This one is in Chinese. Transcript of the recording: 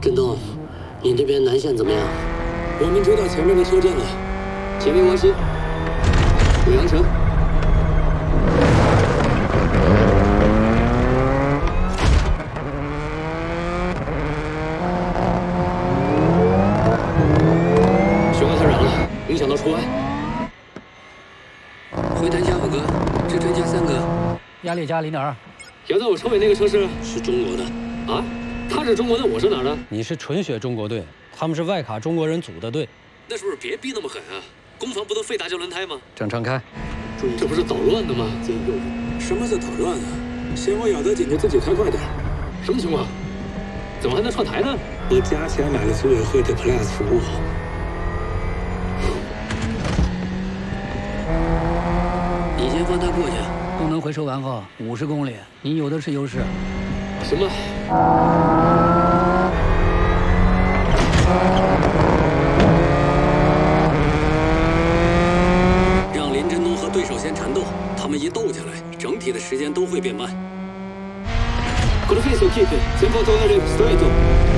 振东，你这边南线怎么样？ 我们知道前面的车阵了， 前面关西，有阳城。血管太软了，影响到出弯。 回弹加5个，支撑加3个， 压力加0.2。 摇在我车尾那个车是中国的啊？他是中国的，我是哪儿的？ 你是纯血中国队，他们是外卡中国人组的队。 那是不是别逼那么狠啊？攻防不都费打架轮胎吗？ 正常开。 这不是捣乱的吗？ 什么叫捣乱啊？嫌我咬得紧就自己开快点。 什么情况？怎么还能串台呢？ 我加钱买了组委会的 Plus 服务。 你先放他过去。 动能回收完后50公里，你有的是优势。 行吧。 让林振东和对手先缠斗，他们一斗起来，整体的时间都会变慢。 このフェースをキープ。前方東寄りストレート。